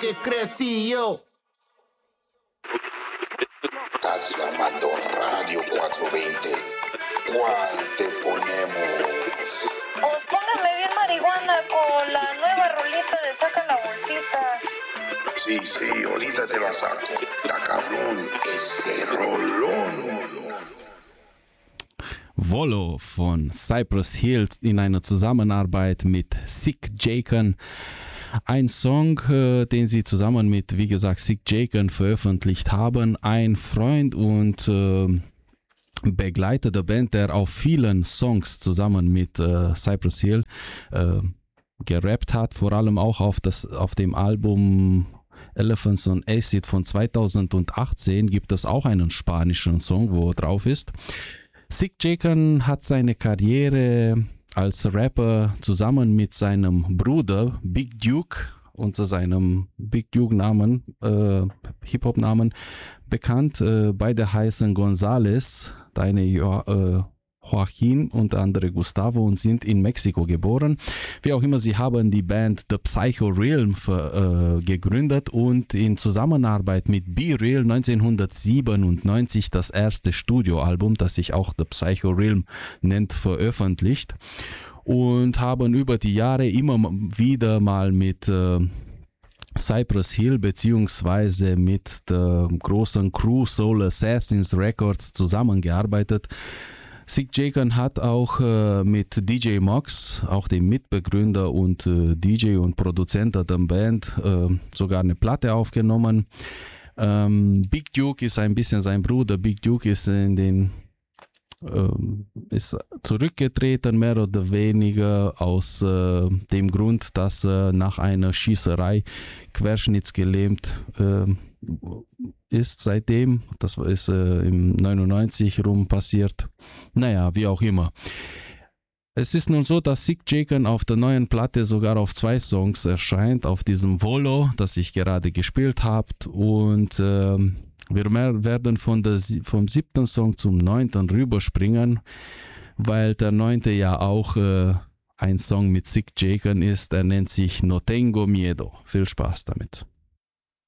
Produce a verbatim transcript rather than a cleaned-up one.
que crecí yo. Estás llamando Radio cuatrocientos veinte. ¿Cuál te ponemos? Pues póngame bien marihuana con la nueva rolita de Saca la Bolsita. Sí, sí, ahorita te la saco. Está cabrón ese rolón. Volo von Cypress Hill in einer Zusammenarbeit mit Sick Jaken. Ein Song, äh, den sie zusammen mit, wie gesagt, Sick Jaken veröffentlicht haben. Ein Freund und äh, Begleiter der Band, der auf vielen Songs zusammen mit äh, Cypress Hill äh, gerappt hat, vor allem auch auf, das, auf dem Album Elephants on Acid von zweitausendachtzehn gibt es auch einen spanischen Song, wo er drauf ist. Sick Jaken hat seine Karriere als Rapper zusammen mit seinem Bruder Big Duke unter seinem Big Duke-Namen, äh, Hip-Hop-Namen bekannt. Äh, beide heißen González, deine jo- äh, Joaquin und der andere Gustavo und sind in Mexiko geboren. Wie auch immer, sie haben die Band The Psycho Realm für, äh, gegründet und in Zusammenarbeit mit B-Real neunzehnhundertsiebenundneunzig das erste Studioalbum, das sich auch The Psycho Realm nennt, veröffentlicht und haben über die Jahre immer wieder mal mit äh, Cypress Hill beziehungsweise mit der großen Crew Soul Assassins Records zusammengearbeitet. Sick Jaken hat auch äh, mit D J Mox, auch dem Mitbegründer und äh, D J und Produzent der Band, äh, sogar eine Platte aufgenommen. Ähm, Big Duke ist ein bisschen sein Bruder. Big Duke ist in den äh, ist zurückgetreten, mehr oder weniger aus äh, dem Grund, dass er nach einer Schießerei querschnittsgelähmt äh, ist seitdem. Das ist äh, im neunundneunzig rum passiert. Naja, wie auch immer. Es ist nun so, dass Sick Jaken auf der neuen Platte sogar auf zwei Songs erscheint, auf diesem Volo, das ich gerade gespielt habe. Und äh, wir werden von der, vom siebten Song zum neunten rüberspringen, weil der neunte ja auch äh, ein Song mit Sick Jaken ist. Er nennt sich No Tengo Miedo. Viel Spaß damit.